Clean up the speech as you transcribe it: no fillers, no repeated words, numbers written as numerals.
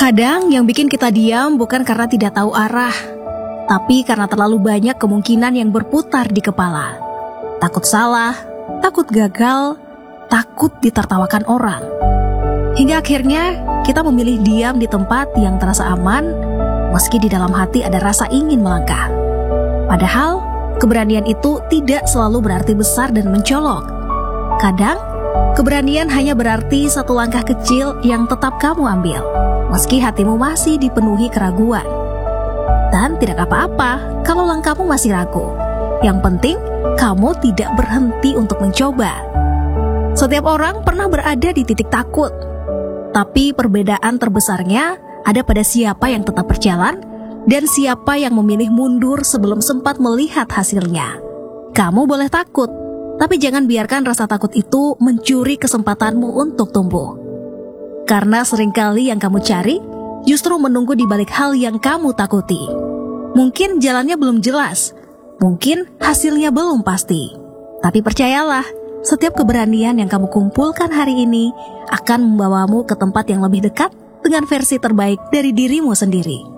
Kadang yang bikin kita diam bukan karena tidak tahu arah, tapi karena terlalu banyak kemungkinan yang berputar di kepala. Takut salah, takut gagal, takut ditertawakan orang. Hingga akhirnya kita memilih diam di tempat yang terasa aman, meski di dalam hati ada rasa ingin melangkah. Padahal, keberanian itu tidak selalu berarti besar dan mencolok. Kadang, keberanian hanya berarti satu langkah kecil yang tetap kamu ambil, meski hatimu masih dipenuhi keraguan. Dan tidak apa-apa kalau langkahmu masih ragu. Yang penting, kamu tidak berhenti untuk mencoba. Setiap orang pernah berada di titik takut, tapi perbedaan terbesarnya ada pada siapa yang tetap berjalan dan siapa yang memilih mundur sebelum sempat melihat hasilnya. Kamu boleh takut, tapi jangan biarkan rasa takut itu mencuri kesempatanmu untuk tumbuh. Karena seringkali yang kamu cari justru menunggu di balik hal yang kamu takuti. Mungkin jalannya belum jelas, mungkin hasilnya belum pasti. Tapi percayalah, setiap keberanian yang kamu kumpulkan hari ini akan membawamu ke tempat yang lebih dekat dengan versi terbaik dari dirimu sendiri.